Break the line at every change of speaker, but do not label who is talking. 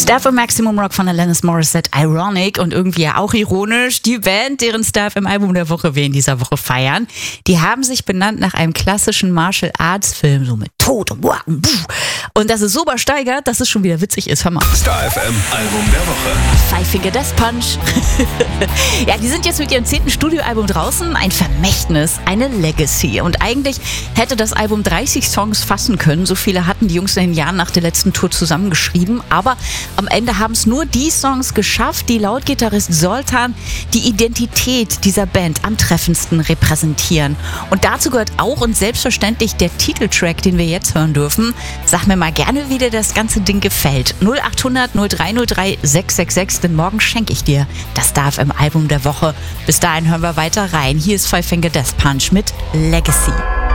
Star FM Maximum Rock von Alanis Morissette, Ironic und irgendwie ja auch ironisch. Die Band, deren Star FM Album der Woche wir in dieser Woche feiern, die haben sich benannt nach einem klassischen Martial Arts Film, so mit Tod und Buh. Und dass es so übersteigert, dass es schon wieder witzig ist. Hör mal.
Star FM Album der Woche.
Five Finger Death Punch. Ja, die sind jetzt mit ihrem 10. Studioalbum draußen. Ein Vermächtnis, eine Legacy. Und eigentlich hätte das Album 30 Songs fassen können. So viele hatten die Jungs in den Jahren nach der letzten Tour zusammengeschrieben. Aber am Ende haben es nur die Songs geschafft, die laut Gitarrist Zoltan die Identität dieser Band am treffendsten repräsentieren. Und dazu gehört auch und selbstverständlich der Titeltrack, den wir jetzt hören dürfen. Sag mir mal gerne, wie dir das ganze Ding gefällt. 0800 0303 666, denn morgen schenke ich dir das Star FM Album der Woche. Bis dahin hören wir weiter rein. Hier ist Five Finger Death Punch mit Legacy.